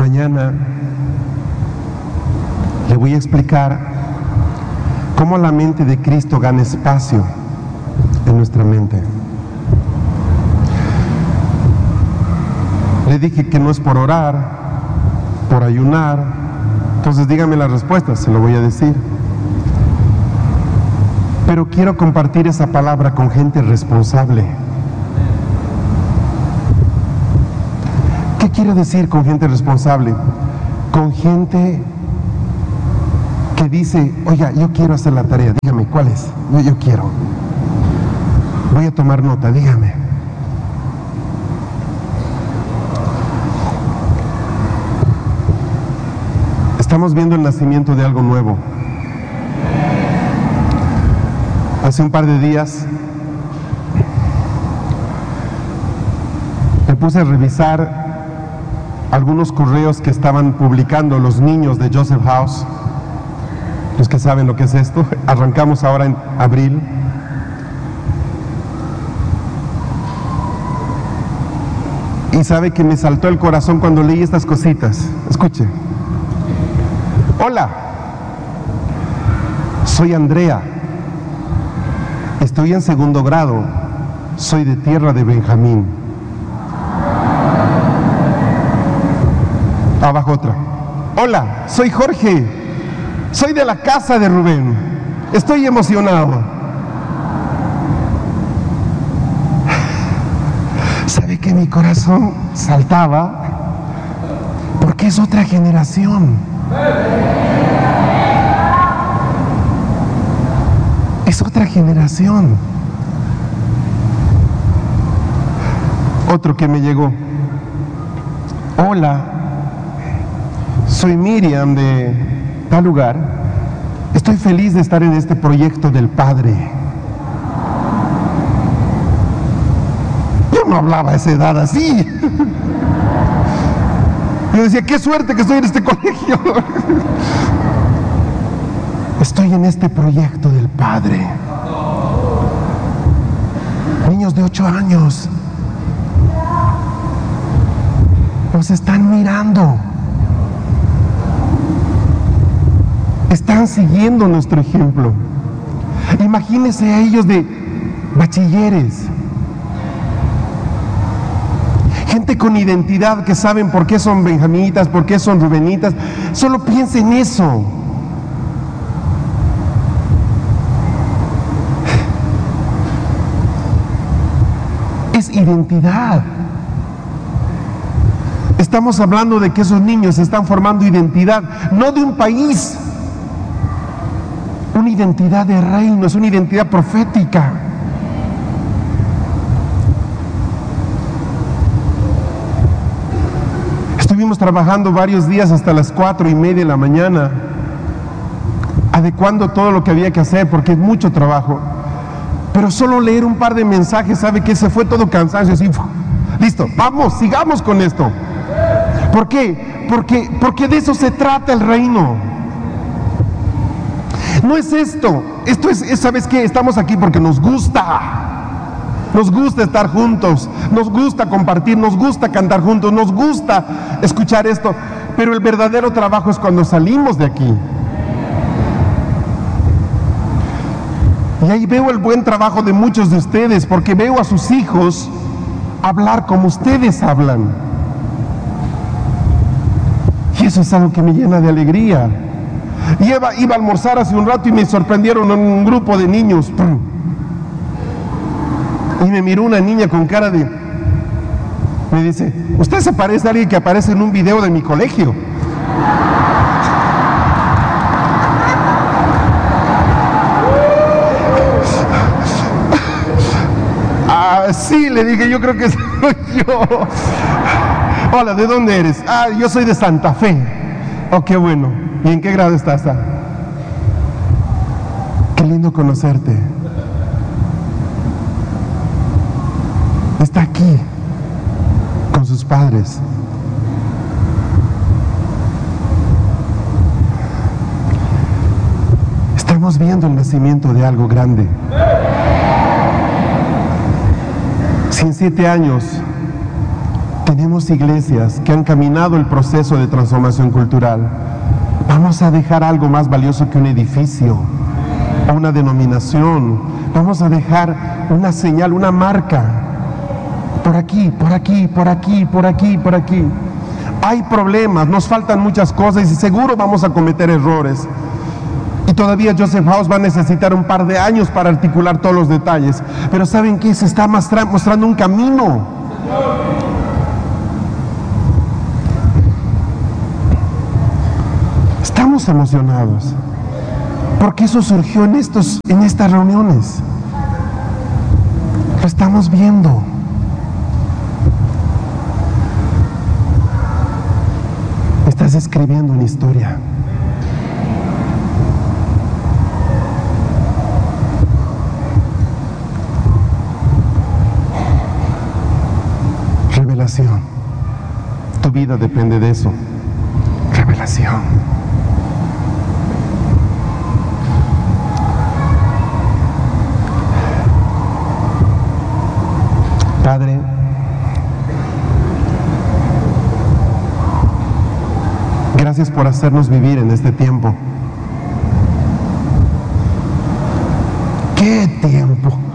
Mañana le voy a explicar cómo la mente de Cristo gana espacio en nuestra mente. Le dije que no es por orar, por ayunar. Entonces dígame las respuestas, se lo voy a decir. Pero quiero compartir esa palabra con gente responsable. ¿Qué quiero decir con gente responsable? Con gente que dice, oiga, yo quiero hacer la tarea, dígame, ¿cuál es? Yo quiero. Voy a tomar nota, dígame. Estamos viendo el nacimiento de algo nuevo. Hace un par de días me puse a revisar algunos correos que estaban publicando los niños de Joseph House. Los que saben lo que es esto, arrancamos ahora en abril. Y sabe que me saltó el corazón cuando leí estas cositas. Escuche. Hola, soy Andrea. Estoy en 2º grado. Soy de tierra de Benjamín. Abajo otra. Hola, soy Jorge. Soy de la casa de Rubén. Estoy emocionado. ¿Sabe que mi corazón saltaba? Porque es otra generación. Es otra generación. Otro que me llegó. Hola, soy Miriam de tal lugar. Estoy feliz de estar en este proyecto del Padre. Yo no hablaba a esa edad así. Yo decía, qué suerte que estoy en este colegio. Estoy en este proyecto del Padre. Niños de 8 años nos están mirando. Están siguiendo nuestro ejemplo. Imagínense a ellos de bachilleres. Gente con identidad que saben por qué son benjaminitas, por qué son rubenitas. Solo piensen en eso. Es identidad. Estamos hablando de que esos niños están formando identidad, no de un país. Una identidad de reino, es una identidad profética. Estuvimos trabajando varios días hasta las 4:30 de la mañana, adecuando todo lo que había que hacer, porque es mucho trabajo. Pero solo leer un par de mensajes, sabe que se fue todo cansancio, así, listo, vamos, sigamos con esto. ¿Por qué? Porque de eso se trata el reino. No es esto es, ¿sabes qué? Estamos aquí porque nos gusta estar juntos, nos gusta compartir, nos gusta cantar juntos, nos gusta escuchar esto, pero el verdadero trabajo es cuando salimos de aquí. Y ahí veo el buen trabajo de muchos de ustedes, porque veo a sus hijos hablar como ustedes hablan. Y eso es algo que me llena de alegría. Y iba a almorzar hace un rato y me sorprendieron un grupo de niños. Y me miró una niña con cara de... Me dice, usted se parece a alguien que aparece en un video de mi colegio. Sí, le dije, yo creo que soy yo. Hola, ¿de dónde eres? Yo soy de Santa Fe. Oh, qué bueno. ¿Y en qué grado estás? Qué lindo conocerte. Está aquí con sus padres. Estamos viendo el nacimiento de algo grande. Si en 7 años Tenemos iglesias que han caminado el proceso de transformación cultural. Vamos a dejar algo más valioso que un edificio o una denominación. Vamos a dejar una señal, una marca. Por aquí, por aquí, por aquí, por aquí, por aquí. Hay problemas, nos faltan muchas cosas y seguro vamos a cometer errores. Y todavía Joseph House va a necesitar un par de años para articular todos los detalles. Pero ¿saben qué? Se está mostrando un camino. Estamos emocionados porque eso surgió en estas reuniones. Lo estamos viendo. Estás escribiendo una historia. Revelación. Tu vida depende de eso. Revelación. Padre, gracias por hacernos vivir en este tiempo. ¡Qué tiempo!